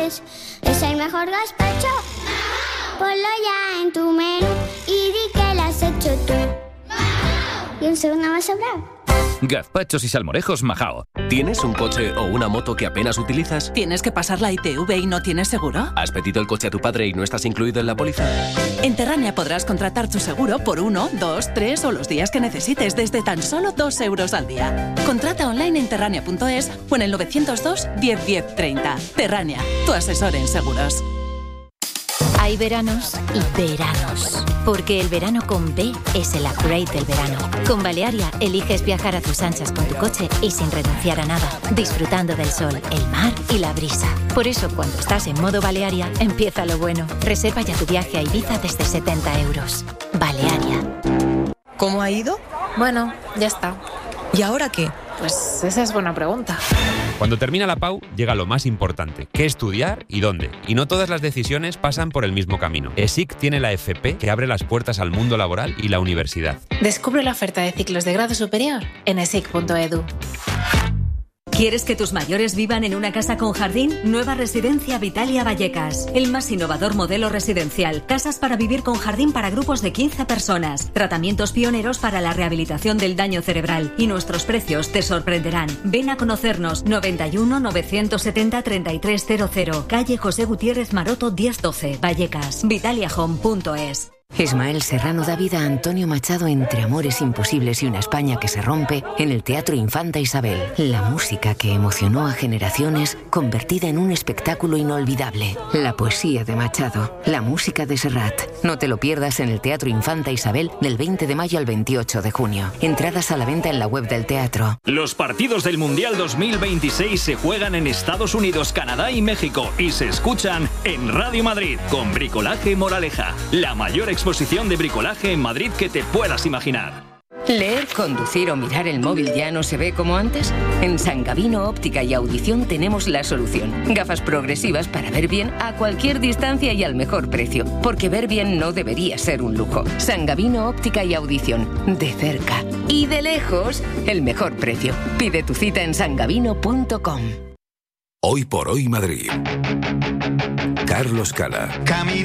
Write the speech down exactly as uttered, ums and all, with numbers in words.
Es, es el mejor gazpacho. Ponlo ya en tu menú y di que lo has hecho tú. Y un segundo más sobrar. Gazpachos y salmorejos Majao. ¿Tienes un coche o una moto que apenas utilizas? ¿Tienes que pasar la I T V y no tienes seguro? ¿Has pedido el coche a tu padre y no estás incluido en la póliza? En Terrania podrás contratar tu seguro por uno, dos, tres o los días que necesites desde tan solo dos euros al día. Contrata online en terrania punto es o en el novecientos dos, diez, diez, treinta. Terrania, tu asesor en seguros. Hay veranos y veranos, porque el verano con B es el upgrade del verano. Con Balearia eliges viajar a tus anchas con tu coche y sin renunciar a nada, disfrutando del sol, el mar y la brisa. Por eso, cuando estás en modo Balearia, empieza lo bueno. Reserva ya tu viaje a Ibiza desde setenta euros. Balearia. ¿Cómo ha ido? Bueno, ya está. ¿Y ahora qué? Pues esa es buena pregunta. Cuando termina la P A U, llega lo más importante, qué estudiar y dónde. Y no todas las decisiones pasan por el mismo camino. ESIC tiene la F P que abre las puertas al mundo laboral y la universidad. Descubre la oferta de ciclos de grado superior en esic punto edu. ¿Quieres que tus mayores vivan en una casa con jardín? Nueva Residencia Vitalia Vallecas. El más innovador modelo residencial. Casas para vivir con jardín para grupos de quince personas. Tratamientos pioneros para la rehabilitación del daño cerebral. Y nuestros precios te sorprenderán. Ven a conocernos. noventa y uno, novecientos setenta, treinta y tres cero cero. Calle José Gutiérrez Maroto diez doce. Vallecas. Vitalia Home punto es. Ismael Serrano da vida a Antonio Machado entre amores imposibles y una España que se rompe en el Teatro Infanta Isabel. La música que emocionó a generaciones convertida en un espectáculo inolvidable. La poesía de Machado, la música de Serrat. No te lo pierdas en el Teatro Infanta Isabel del veinte de mayo al veintiocho de junio. Entradas a la venta en la web del teatro. Los partidos del Mundial dos mil veintiséis se juegan en Estados Unidos, Canadá y México y se escuchan en Radio Madrid con Bricolaje Moraleja, la mayor exposición de bricolaje en Madrid que te puedas imaginar. ¿Leer, conducir o mirar el móvil ya no se ve como antes? En San Gavino Óptica y Audición tenemos la solución. Gafas progresivas para ver bien a cualquier distancia y al mejor precio. Porque ver bien no debería ser un lujo. San Gavino Óptica y Audición. De cerca y de lejos, el mejor precio. Pide tu cita en san gavino punto com. Hoy por hoy Madrid. Carlos Cala.